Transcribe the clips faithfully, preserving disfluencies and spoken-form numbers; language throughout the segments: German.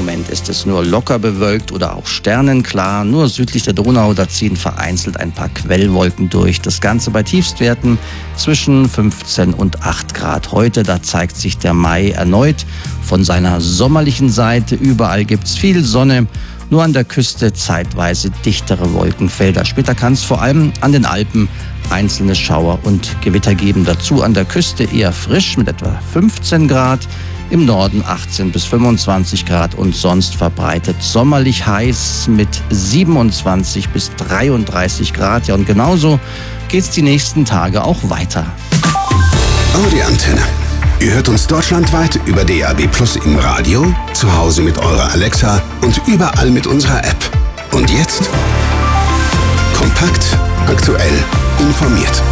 Moment ist es nur locker bewölkt oder auch sternenklar. Nur südlich der Donau, da ziehen vereinzelt ein paar Quellwolken durch. Das Ganze bei Tiefstwerten zwischen fünfzehn und acht Grad. Heute, da zeigt sich der Mai erneut von seiner sommerlichen Seite. Überall gibt's viel Sonne. Nur an der Küste zeitweise dichtere Wolkenfelder. Später kann es vor allem an den Alpen einzelne Schauer und Gewitter geben. Dazu an der Küste eher frisch mit etwa fünfzehn Grad. Im Norden achtzehn bis fünfundzwanzig Grad und sonst verbreitet sommerlich heiß mit siebenundzwanzig bis dreiunddreißig Grad. Ja, und genauso geht's die nächsten Tage auch weiter. Audi Antenne. Ihr hört uns deutschlandweit über D A B Plus im Radio, zu Hause mit eurer Alexa und überall mit unserer App. Und jetzt kompakt, aktuell, informiert.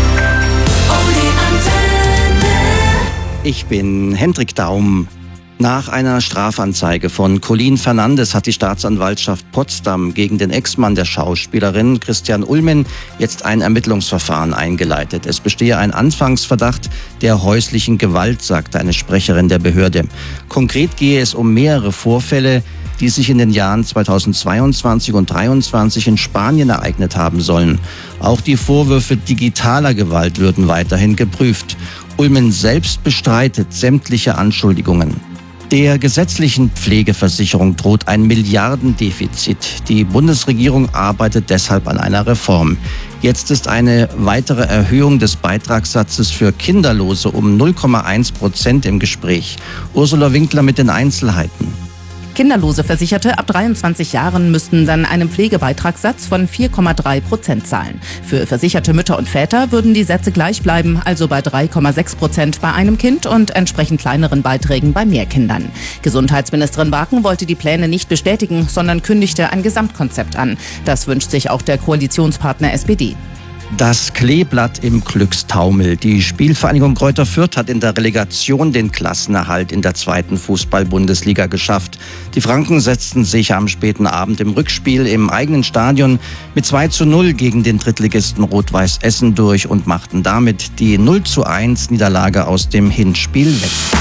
Audi Antenne. Ich bin Hendrik Daum. Nach einer Strafanzeige von Colin Fernandes hat die Staatsanwaltschaft Potsdam gegen den Ex-Mann der Schauspielerin Christian Ulmen jetzt ein Ermittlungsverfahren eingeleitet. Es bestehe ein Anfangsverdacht der häuslichen Gewalt, sagte eine Sprecherin der Behörde. Konkret gehe es um mehrere Vorfälle, die sich in den Jahren zweitausendzweiundzwanzig und zweitausenddreiundzwanzig in Spanien ereignet haben sollen. Auch die Vorwürfe digitaler Gewalt würden weiterhin geprüft. Ulmen selbst bestreitet sämtliche Anschuldigungen. Der gesetzlichen Pflegeversicherung droht ein Milliardendefizit. Die Bundesregierung arbeitet deshalb an einer Reform. Jetzt ist eine weitere Erhöhung des Beitragssatzes für Kinderlose um null Komma eins Prozent im Gespräch. Ursula Winkler mit den Einzelheiten. Kinderlose Versicherte ab dreiundzwanzig Jahren müssten dann einen Pflegebeitragssatz von vier Komma drei Prozent zahlen. Für versicherte Mütter und Väter würden die Sätze gleich bleiben, also bei drei Komma sechs Prozent bei einem Kind und entsprechend kleineren Beiträgen bei mehr Kindern. Gesundheitsministerin Barken wollte die Pläne nicht bestätigen, sondern kündigte ein Gesamtkonzept an. Das wünscht sich auch der Koalitionspartner S P D. Das Kleeblatt im Glückstaumel. Die Spielvereinigung Greuther Fürth hat in der Relegation den Klassenerhalt in der zweiten Fußball-Bundesliga geschafft. Die Franken setzten sich am späten Abend im Rückspiel im eigenen Stadion mit zwei zu null gegen den Drittligisten Rot-Weiß Essen durch und machten damit die null zu eins Niederlage aus dem Hinspiel weg.